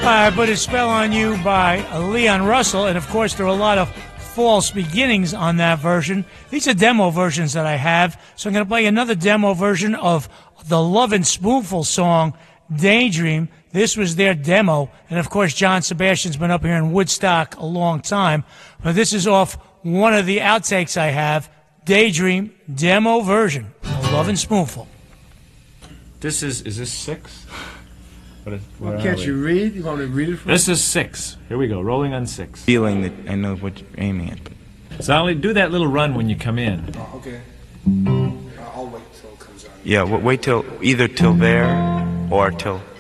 I Put a Spell on You by Leon Russell, and of course there are a lot of false beginnings on that version. These are demo versions that I have, so I'm going to play another demo version of the Lovin' Spoonful song, Daydream. This was their demo, and of course John Sebastian's been up here in Woodstock a long time, but this is off one of the outtakes I have, Daydream demo version, the Lovin' Spoonful. Is this 6? Well, can't you read? You want me to read it for you? This is 6. Here we go, rolling on 6. Feeling that I know what you're aiming at. So I'll do that little run when you come in. Oh, okay. I'll wait till it comes on. Yeah, wait till either till there or till